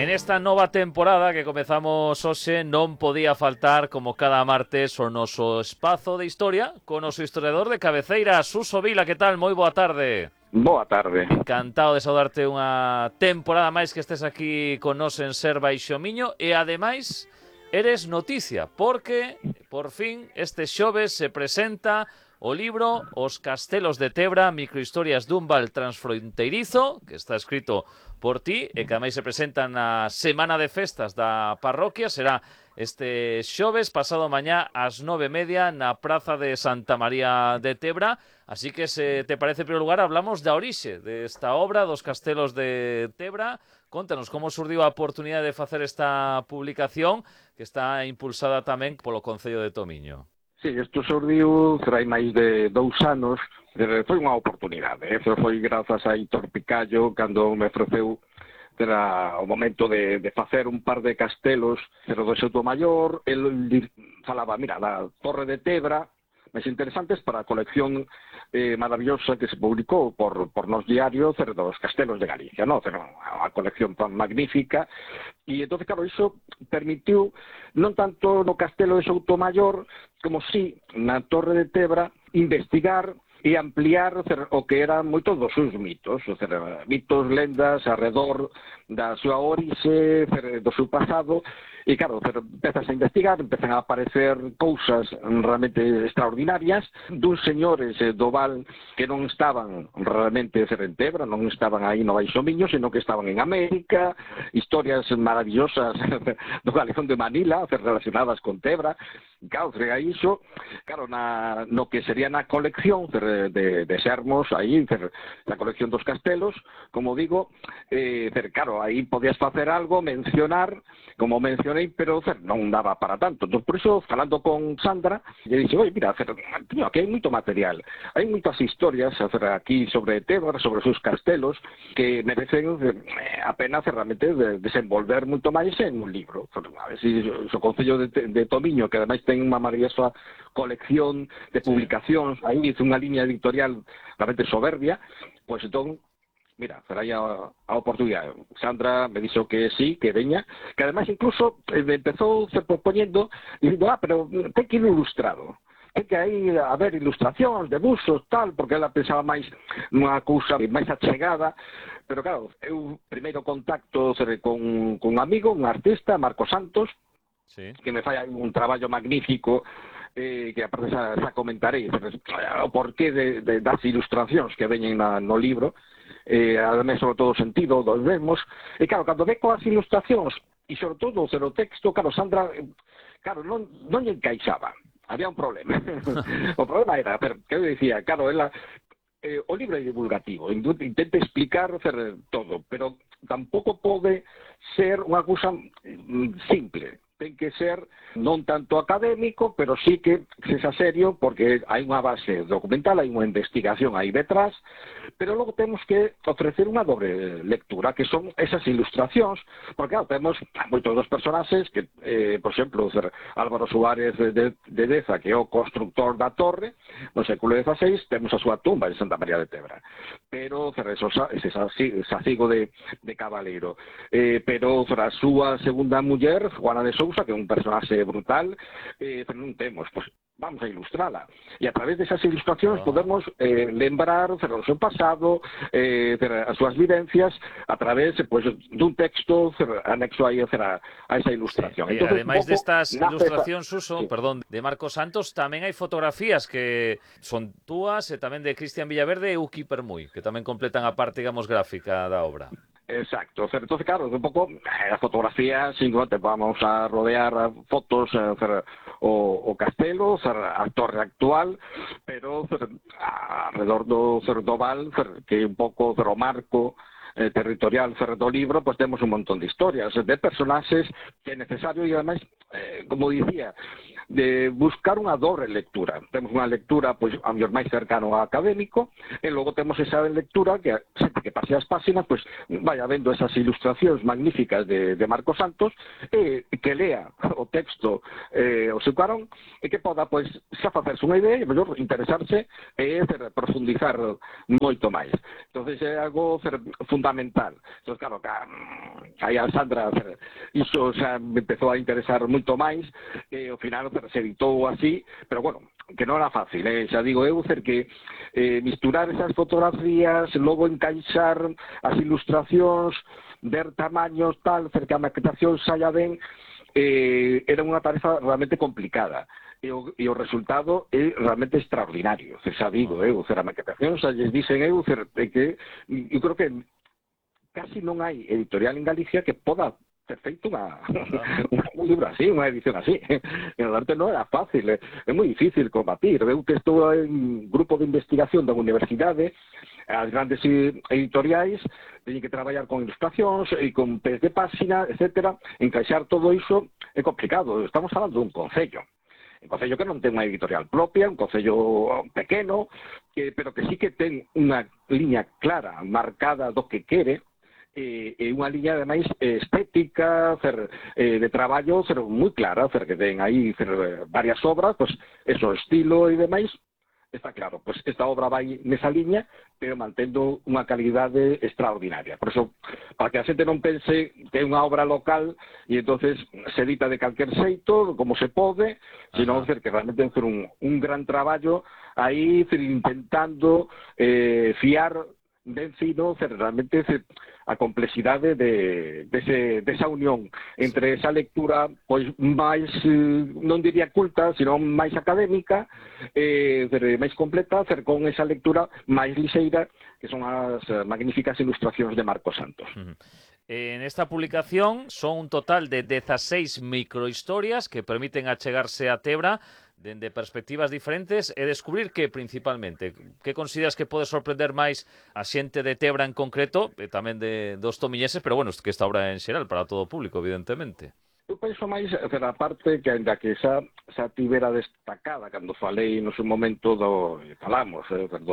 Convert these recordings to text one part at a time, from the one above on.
En esta nova temporada que comezamos hoxe non podía faltar, como cada martes, o noso espazo de historia con o noso historiador de cabeceira, Suso Vila. Que tal? Moi boa tarde. Boa tarde. Encantado de saudarte unha temporada máis que estés aquí con nos en Ser Baixo Miño e, ademais, eres noticia, porque, por fin, este xoves se presenta o libro Os Castelos de Tebra, microhistorias dun val transfronteirizo, que está escrito por ti e que ademais se presenta na Semana de Festas da parroquia. Será este xoves, pasado mañá ás 9:30 na Praza de Santa María de Tebra. Así que, se te parece, en primeiro lugar, hablamos da orixe desta obra dos Castelos de Tebra. Contanos como surdiu a oportunidade de facer esta publicación, que está impulsada tamén polo Concello de Tomiño. Sí, isto surdiu hai máis de 2 anos, foi unha oportunidade. Eso foi grazas a Hitor Picallo, cando me ofreceu era o momento de facer un par de castelos, pero do Soutomaior. El falaba, mira, da Torre de Tebra, máis interesantes para a colección maravillosa que se publicou por Nos Diario, dos Castelos de Galicia, ¿no? A colección tan magnífica. E entón, claro, iso permitiu, non tanto no Castelo de Soutomaior, como si na Torre de Tebra, investigar e ampliar o que eran moitos dos seus mitos, mitos, lendas, arredor da súa orixe, do seu pasado. E claro, empezas a investigar, empezan a aparecer cousas realmente extraordinarias duns señores do val que non estaban realmente en Tebra, non estaban aí no Baixo Miño, sino que estaban en América, historias maravillosas do Galeón de Manila relacionadas con Tebra. Claro, iso, claro, no que sería na colección de Sermos, aí, na colección dos castelos, como digo, claro, aí podías facer algo, mencionar, como mencionei, pero non daba para tanto. Entón, por iso, falando con Sandra, lle dixo, oi, mira, tío, aquí hai moito material, hai moitas historias aquí sobre Tebra, sobre os seus castelos, que merecen a pena realmente desenvolver moito máis en un libro. A ver si o Concello de Tomiño, que ademais ten unha maravillosa colección de publicacións, aí hizo unha liña editorial realmente soberbia, pois entón, mira, será a oportunidade. Sandra me dixo que sí, que veña, que ademais incluso me empezou propoñendo, dicindo, pero ten que ir ilustrado. Ten que aí haber ilustracións, debuxos, tal, porque ela pensaba máis nunha cousa máis achegada. Pero claro, eu primeiro contacto con un amigo, un artista, Marcos Santos, sí, que me fai un traballo magnífico, que aparte xa comentarei o porqué das ilustracións que veñen no libro, ademais sobre todo o sentido dos mesmos. E claro, cando ve coas ilustracións e sobre todo o texto, claro, Sandra, claro, non lle encaixaba, había un problema. O problema era, que eu dicía, claro, ela, o libro é divulgativo, intenta explicar todo, pero tampouco pode ser unha cousa simple. Ten que ser non tanto académico, pero sí que sexa serio, porque hai unha base documental, hai unha investigación aí detrás, pero logo temos que ofrecer unha dobre lectura, que son esas ilustracións, porque claro, temos moitos dos personaxes que, por exemplo, Álvaro Suárez de Deza, que é o constructor da torre no século XVI, temos a súa tumba en Santa María de Tebra, pero ese sacigo de cabaleiro, pero a súa segunda muller, Juana de Sousa, que é un personaxe brutal, non temos, pois vamos a ilustrala, e a través desas ilustracións podemos lembrar o seu pasado, as súas vivencias, a través dun texto anexo aí a esa ilustración. Sí. Entonces, ademais destas ilustracións, Suso, perdón, de Marcos Santos, tamén hai fotografías que son túas e tamén de Cristian Villaverde e Uki Permuy, que tamén completan a parte, digamos, gráfica da obra. Exacto, entonces claro, un pouco a fotografía, simplemente vamos a rodear fotos o castelo, a torre actual, pero alrededor do val, que é un pouco do marco territorial do libro, pues temos un montón de historias, de personaxes que é necesario, e ademais, como dicía, de buscar unha dobre lectura. Temos unha lectura, pois, a mellor máis cercano ao académico, e logo temos esa lectura que, sempre que pase as páxinas, pois, vai habendo esas ilustracións magníficas de Marcos Santos, e que lea o texto o seu carón, e que poda, pois, xa facerse unha idea, e mellor interesarse e profundizar moito máis. Entonces é algo fundamental. Entón, claro, aí a Sandra, iso xa me empezou a interesar moito máis, e ao final se editou así, pero bueno, que non era fácil, xa digo eu, que misturar esas fotografías, logo encaixar as ilustracións, ver tamaños, tal, que a maquetación saia ben, era unha tarefa realmente complicada. E o resultado é realmente extraordinario. Xa digo, a maquetación, xa lles dicen eu, que eu creo que casi non hai editorial en Galicia que poda ter feito un libro así, unha edición así. En arte non era fácil, é moi difícil combatir. Eu que estou en grupo de investigación da universidade, as grandes editoriais teñen que traballar con ilustracións e con pés de páxina, etcétera. Encaixar todo iso é complicado. Estamos falando dun concello. Un concello que non ten unha editorial propia, un concello pequeno, pero que sí que ten unha liña clara, marcada do que quere, e unha liña ademais estética, de traballo moi clara, que ten aí varias obras, pois eso, estilo e demais, está claro, pois esta obra vai nesa liña, pero mantendo unha calidade extraordinaria. Por eso, para que a xente non pense que é unha obra local e entonces se edita de calquer xeito, como se pode, sino que realmente ten un gran traballo aí intentando fiar ben fino, realmente a complexidade desa unión entre esa lectura pois máis, non diría culta, sino máis académica, máis completa, con esa lectura máis lixeira, que son as magníficas ilustracións de Marcos Santos. En esta publicación son un total de 16 microhistorias que permiten achegarse a Tebra dende perspectivas diferentes e descubrir que, principalmente, que consideras que pode sorprender máis a xente de Tebra en concreto, e tamén dos tomiñeses, pero bueno, que esta obra é en xeral para todo o público, evidentemente. Eu penso máis, a parte que ainda que xa tivera destacada cando falei no seu momento falamos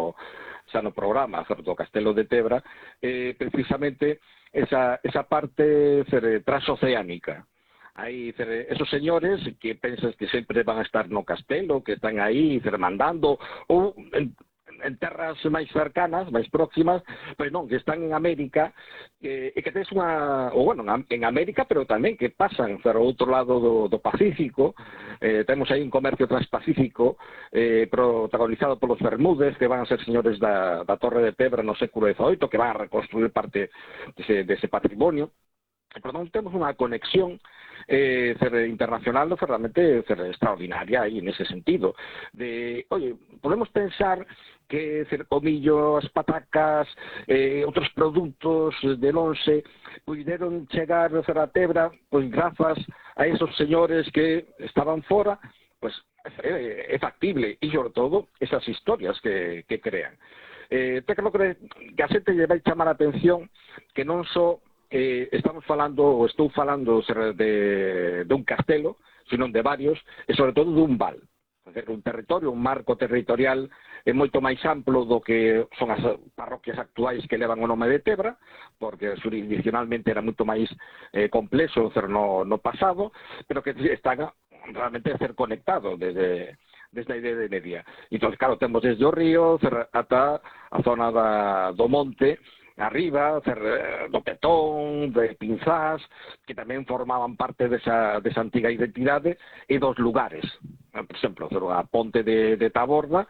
xa no programa do Castelo de Tebra, precisamente esa parte transoceánica. Hai esos señores que pensas que sempre van a estar no castelo, que están aí mandando, ou en terras máis cercanas, máis próximas, pois non, que están en América, e que tens en América, pero tamén que pasan ao outro lado do Pacífico. Temos aí un comercio transpacífico protagonizado polos Bermúdez, que van a ser señores da Torre de Tebra no século XVIII, que van a reconstruir parte dese patrimonio. Por tanto, temos unha conexión internacional realmente extraordinaria aí nese sentido. Podemos pensar que o millo, as patacas, outros produtos de lonxe puideron chegar a Tebra pois grazas a esos señores que estaban fora, pois é factible, e sobre todo esas historias que crean. Creo que a xente lle vai chamar a atención que non só estamos falando, ou estou falando de un castelo, sino de varios, e sobre todo dun val. Un territorio, un marco territorial moito máis amplo do que son as parroquias actuais que levan o nome de Tebra, porque jurisdiccionalmente era moito máis complexo no pasado, pero que están realmente a ser conectado desde a Idade Media. Entón, claro, temos desde o río ata a zona do monte, arriba, do Petón, de Pinzás, que tamén formaban parte desa antiga identidade, e dos lugares. Por exemplo, a ponte de Taborda,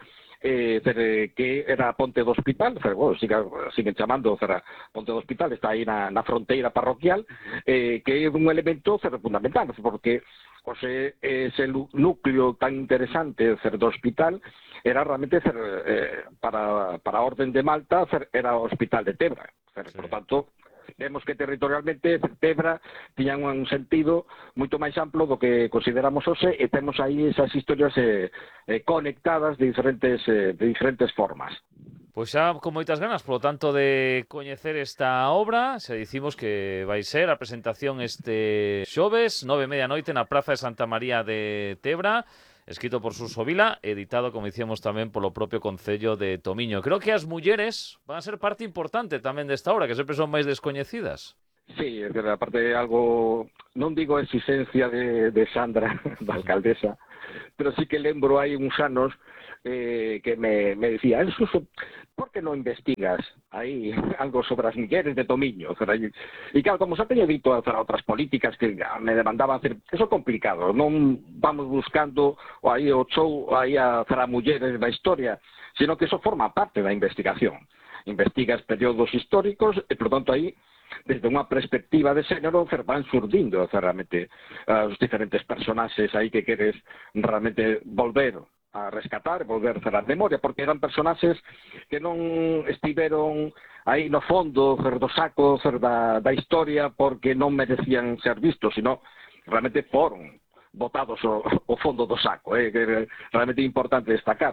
que era a ponte do hospital, siguen chamando a ponte do hospital, está aí na fronteira parroquial, que é un elemento fundamental, porque ese núcleo tan interesante do hospital era realmente para a Orden de Malta era o Hospital de Tebra. Por tanto, vemos que territorialmente Tebra tiña un sentido moito máis amplo do que consideramos hoxe, e temos aí esas historias conectadas de diferentes formas. Pois xa con moitas ganas, polo tanto, de coñecer esta obra. Xa dicimos que vai ser a presentación este xoves, 9:30 noite, na Praza de Santa María de Tebra, escrito por Suso Vila, editado, como dicíamos, tamén polo propio Concello de Tomiño. Creo que as mulleres van a ser parte importante tamén desta obra, que sempre son máis descoñecidas. Sí, é verdade, aparte algo, non digo a exigencia de Sandra, da alcaldesa, pero sí que lembro hai uns anos que me decía, Suso, por que non investigas aí algo sobre as mulleres de Tomiño? E claro, como xa teño dito a outras políticas que me demandaban hacer, eso é complicado, non vamos buscando aí o show aí a mulleres da historia, sino que eso forma parte da investigación. Investigas períodos históricos e, por tanto, aí desde unha perspectiva de xénero van surdindo realmente os diferentes personaxes aí que queres realmente volver a rescatar, volver a memoria, porque eran personaxes que non estiveron aí no fondo do saco da historia porque non merecían ser vistos, sino realmente foron botados ao fondo do saco, que é realmente importante destacar.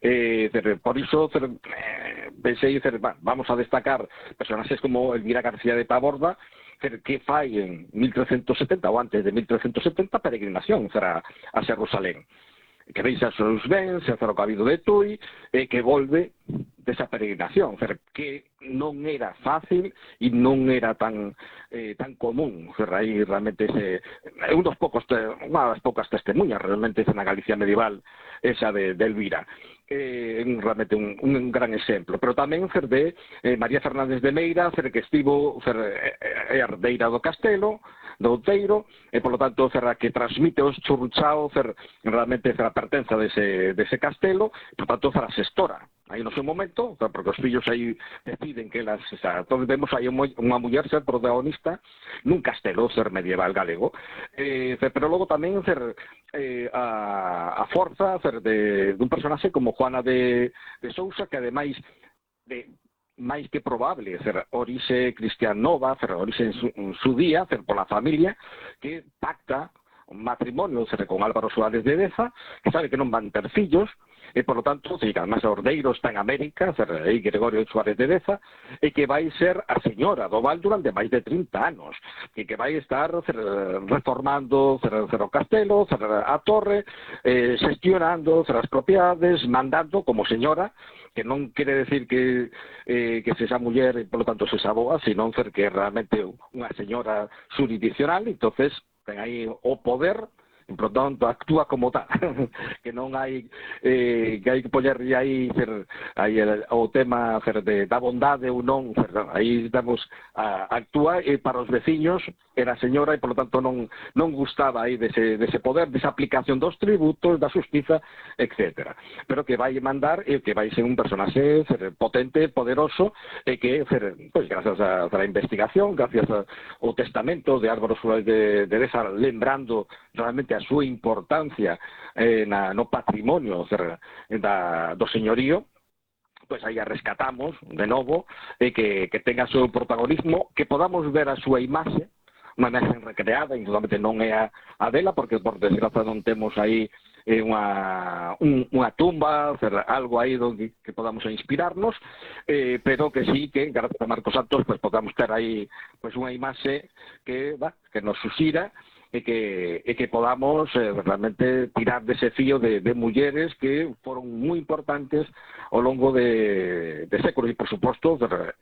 Por iso pensei, vamos a destacar personaxes como Elvira García de Taborda, que fai en 1370 ou antes de 1370 peregrinación a Xerusalén, que deixa os seus bens, se o cabido de Tui, e que volve desa peregrinación, que non era fácil e non era tan común. Aí realmente é unha das poucas testemunhas realmente na Galicia medieval, esa de Elvira. Realmente un gran exemplo. Pero tamén de María Fernández de Meira, que estivo herdeira do castelo, do Outeiro, e, polo tanto, que transmite os churruchao, realmente a pertenza dese castelo, e, por tanto, a xestora. Aí no seu momento, porque os fillos aí deciden que elas, todos vemos aí unha muller ser protagonista nun castelo medieval galego, pero logo tamén a forza dun personaxe como Juana de Sousa, que ademais de máis que probable, orixe cristianova, orixe xudía, pola familia, que pacta un matrimonio con Álvaro Suárez de Deza, que sabe que non van ter fillos, e, por lo tanto, además, o ordeiro está en América, aí Gregorio Suárez de Deza, e que vai ser a señora do Val durante máis de 30 anos, e que vai estar reformando o castelo, a torre, xestionando as propiedades, mandando como señora, que non quere decir que sexa muller e, por lo tanto, sexa boa, sino que é realmente unha señora jurisdiccional, entonces ten aí o poder, e, por tanto, actúa como tal, que non hai que hai que poñer aí o tema da bondade ou non, aí estamos actúa para os veciños, era señora e, por lo tanto, non gustaba aí dese poder, desa aplicación dos tributos, da xustiza, etc. Pero que vai mandar e que vai ser un personaxe potente, poderoso, e que, gracias a la investigación, gracias ao testamento de Álvaro Suárez de Deza, lembrando realmente a súa importancia no patrimonio do señorío, pois aí a rescatamos de novo, e que tenga o seu protagonismo, que podamos ver a súa imaxe, unha imaxe recreada, indudablemente non é a dela, porque por desgraza non temos aí unha tumba, algo aí que podamos inspirarnos, pero que sí que, gracias a Marcos Santos, podamos ter aí unha imaxe que nos susira, e que podamos realmente tirar dese fío de mulleres que foron moi importantes ao longo de séculos, e, por suposto,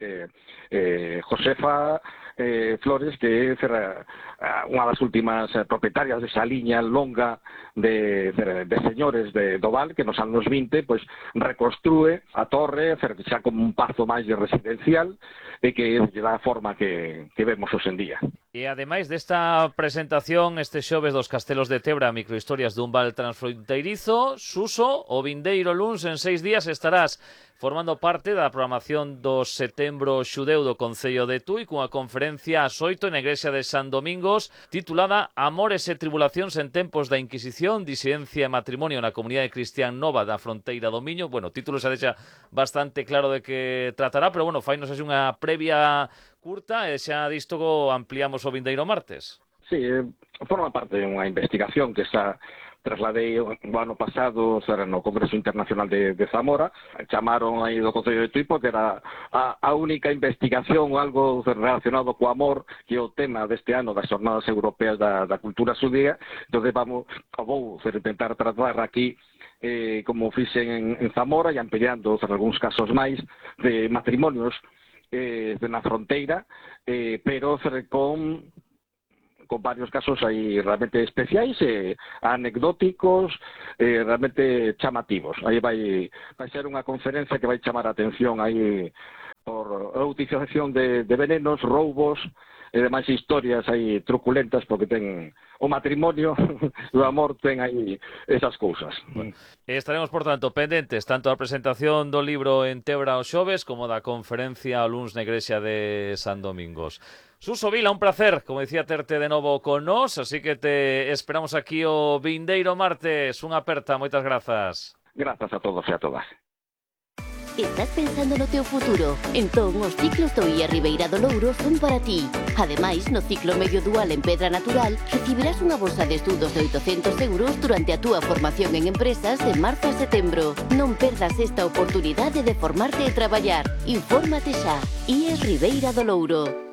Josefa Flores, que é unha das últimas propietarias desa liña longa de señores de Doval, que nos anos 20 reconstrúe a torre xa como un pazo máis residencial, e que lle dá a forma que vemos hoxe en día. E ademais desta presentación este xoves dos Castelos de Tebra, microhistorias dun val transfronteirizo, Suso, o vindeiro luns en 6 días estarás formando parte da programación do Setembro Xudeu do Concello de Tui, cunha conferencia ás 8 na Igrexa de San Domingos titulada Amores e tribulacións en tempos da Inquisición, disidencia e matrimonio na comunidade cristián nova da fronteira do Miño. Bueno, o título xa deixa bastante claro de que tratará, pero bueno, fainos así unha previa curta e xa disto ampliamos o vindeiro martes. Sí, forma parte de unha investigación que está trasladei o ano pasado no Congreso Internacional de Zamora, chamaron aí do Concello de Tui porque era a única investigación ou algo relacionado co amor, que é o tema deste ano das Xornadas Europeas da Cultura Xudía. Entón vou intentar tratar aquí como fixen en Zamora e ampliando algúns casos máis de matrimonios na fronteira, pero con varios casos aí realmente especiais, anecdóticos, realmente chamativos. Aí vai ser unha conferencia que vai chamar a atención aí por a utilización de venenos, roubos e demais historias aí truculentas, porque ten o matrimonio e o amor ten aí esas cousas. Estaremos, por tanto, pendentes tanto da presentación do libro en Tebra o xoves como da conferencia o luns na Igrexa de San Domingos. Suso Vila, un placer, como decía, terte de novo con nós, así que te esperamos aquí o vindeiro martes. Unha aperta, moitas grazas. Grazas a todos e a todas. Estás pensando no teu futuro? Entón, os ciclos do IA Ribeira do Louro son para ti. Ademais, no ciclo medio dual en Pedra Natural, recibirás unha bolsa de estudos de 800 euros durante a túa formación en empresas de marzo a setembro. Non perdas esta oportunidade de formarte e traballar. Infórmate xa. IA Ribeira do Louro.